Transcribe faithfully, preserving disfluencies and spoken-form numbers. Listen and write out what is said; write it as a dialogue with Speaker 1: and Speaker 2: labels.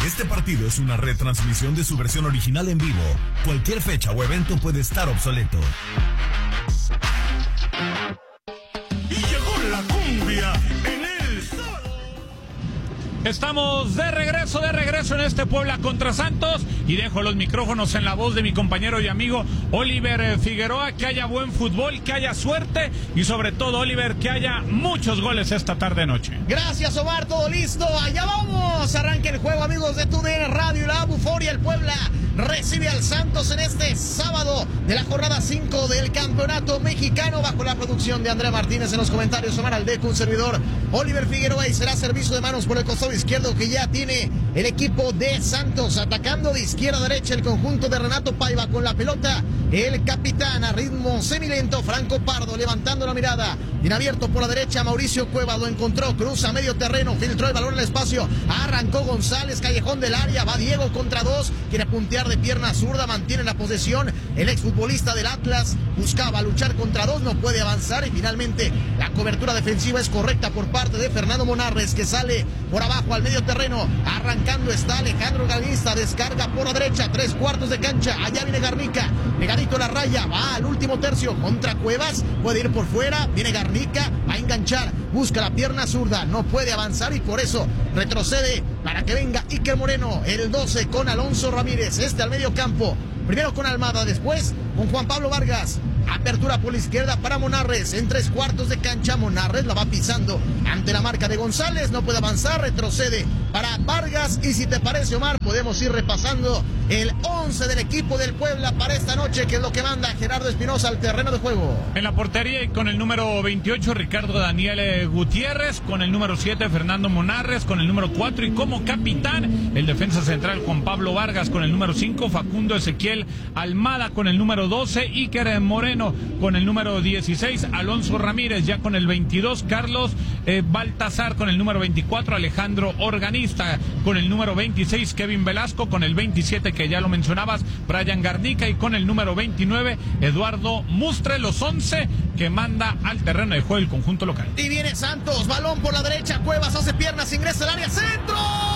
Speaker 1: Este partido es una retransmisión de su versión original en vivo. Cualquier fecha o evento puede estar obsoleto.
Speaker 2: Y llegó la cumbia en el sábado.
Speaker 3: Estamos de regreso, de regreso en este Puebla contra Santos y dejo los micrófonos en la voz de mi compañero y amigo Oliver Figueroa. Que haya buen fútbol, que haya suerte y sobre todo, Oliver, que haya muchos goles esta tarde-noche.
Speaker 4: Gracias, Omar, todo listo, allá vamos. Arranca el juego, amigos de Tu D N Radio y la Buforia. El Puebla recibe al Santos en este sábado de la jornada cinco del Campeonato Mexicano, bajo la producción de Andrea Martínez. En los comentarios, Omar Aldeco, un servidor, Oliver Figueroa, y será servicio de manos por el costado izquierdo que ya tiene el equipo de Santos, atacando de izquierda a derecha el conjunto de Renato Paiva con la pelota. El capitán a ritmo semilento, Franco Pardo, levantando la mirada, bien abierto por la derecha, Mauricio Cueva lo encontró, cruza medio terreno, filtró el balón al espacio, arrancó González, callejón del área, va Diego contra dos, quiere puntear de pierna zurda, mantiene la posesión, el exfutbolista del Atlas buscaba luchar contra dos, no puede avanzar y finalmente la cobertura defensiva es correcta por parte de Fernando Monarres, que sale por abajo al medio terreno, arrancando está Alejandro Organista, descarga por la derecha, tres cuartos de cancha, allá viene Garnica, pegadito la raya, va al último tercio contra Cuevas, puede ir por fuera, viene Garnica, va a enganchar, busca la pierna zurda, no puede avanzar y por eso retrocede para que venga Iker Moreno, el doce con Alonso Ramírez, este al medio campo, primero con Almada, después con Juan Pablo Vargas. Apertura por la izquierda para Monarres, en tres cuartos de cancha, Monarres la va pisando ante la marca de González, no puede avanzar, retrocede para Vargas, y si te parece, Omar, podemos ir repasando el once del equipo del Puebla para esta noche, que es lo que manda Gerardo Espinosa al terreno de juego.
Speaker 3: En la portería y con el número veintiocho, Ricardo Daniel Gutiérrez, con el número siete, Fernando Monarres, con el número cuatro y como capitán, el defensa central Juan Pablo Vargas, con el número cinco, Facundo Ezequiel Almada, con el número doce, Iker Moreno con el número dieciséis, Alonso Ramírez ya con el veintidós, Carlos eh, Baltazar con el número veinticuatro, Alejandro Organista con el número veintiséis, Kevin Velasco con el veintisiete, que ya lo mencionabas, Brian Garnica, y con el número veintinueve, Eduardo Mustre, los once que manda al terreno de juego el conjunto local.
Speaker 4: Y viene Santos, balón por la derecha, Cuevas hace piernas, ingresa al área, centro.